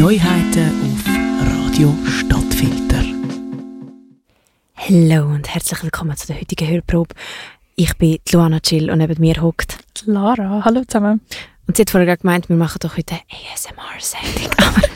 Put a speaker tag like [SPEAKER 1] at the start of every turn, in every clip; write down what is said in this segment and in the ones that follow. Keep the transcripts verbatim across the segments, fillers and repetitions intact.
[SPEAKER 1] Neuheiten auf Radio Stadtfilter.
[SPEAKER 2] Hallo und herzlich willkommen zu der heutigen Hörprobe. Ich bin Luana Chill und neben mir hockt
[SPEAKER 3] Lara. Hallo zusammen.
[SPEAKER 2] Und sie hat vorher gemeint, wir machen doch heute A S M R-Sendung.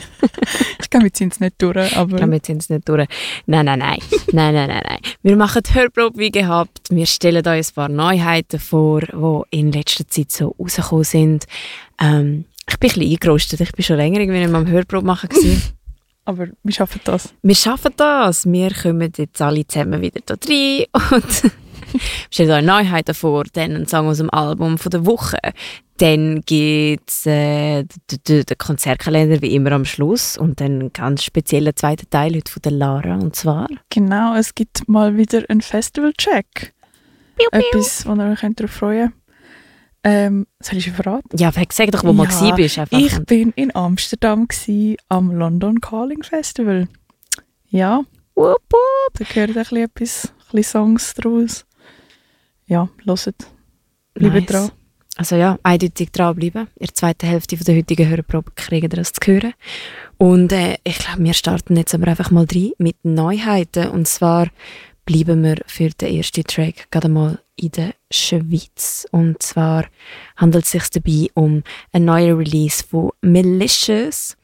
[SPEAKER 3] Ich glaube, wir ziehen es nicht durch, aber...
[SPEAKER 2] Ich glaube, wir ziehen es nicht durch. Nein, nein, nein. nein, nein, nein, nein. Wir machen die Hörprobe wie gehabt. Wir stellen euch ein paar Neuheiten vor, die in letzter Zeit so rausgekommen sind. Ähm, ich bin ein bisschen eingerostet. Ich bin schon länger irgendwie nicht mehr am Hörprobe machen gewesen.
[SPEAKER 3] Aber wir schaffen das.
[SPEAKER 2] Wir schaffen das. Wir kommen jetzt alle zusammen wieder da rein und stellen euch Neuheiten vor. Dann einen Song aus dem Album von der Woche. Dann gibt es äh, den Konzertkalender wie immer am Schluss und dann einen ganz speziellen zweiten Teil heute von der Lara, und zwar...
[SPEAKER 3] Genau, es gibt mal wieder einen Festival-Check. Etwas, wo ihr euch darauf freuen könnt. Ähm, soll ich schon verraten?
[SPEAKER 2] Ja, sag doch, wo
[SPEAKER 3] ja,
[SPEAKER 2] du bist. Einfach.
[SPEAKER 3] Ich bin in Amsterdam gsi, am London Calling Festival. Ja,
[SPEAKER 2] Wupp, wupp.
[SPEAKER 3] da gehört ein bisschen etwas, ein bisschen Songs draus. Ja, hört. Bleibt
[SPEAKER 2] Nice.
[SPEAKER 3] dran.
[SPEAKER 2] Also ja, eindeutig dranbleiben. In der zweiten Hälfte von der heutigen Hörprobe kriegen ihr das zu hören. Und äh, ich glaube, wir starten jetzt aber einfach mal rein mit Neuheiten. Und zwar bleiben wir für den ersten Track gerade mal in der Schweiz. Und zwar handelt es sich dabei um einen neuen Release von Malicious.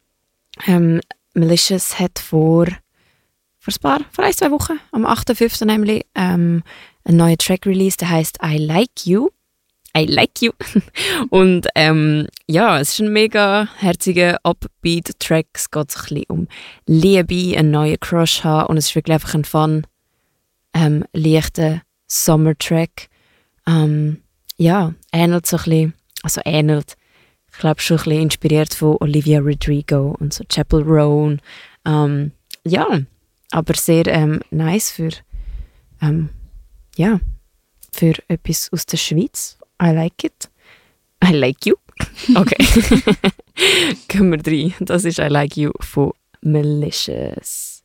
[SPEAKER 2] Ähm, Malicious hat vor, vor ein paar, vor ein, zwei Wochen, am achten fünften nämlich, ähm, einen neuen Track release, der heisst I Like You. I like you. Und ähm, ja, es ist ein mega herziger Upbeat-Track. Es geht so ein bisschen um Liebe, einen neuen Crush haben und es ist wirklich einfach ein fun, ähm, leichter Summer-Track. Ähm, ja, ähnelt so ein bisschen, also ähnelt, ich glaube schon ein bisschen inspiriert von Olivia Rodrigo und so Chappell Roan. Ähm, ja, aber sehr ähm, nice für, ähm, ja, für etwas aus der Schweiz. I like it. I like you. Okay. Gehen wir rein. Das ist I Like You von Malicious.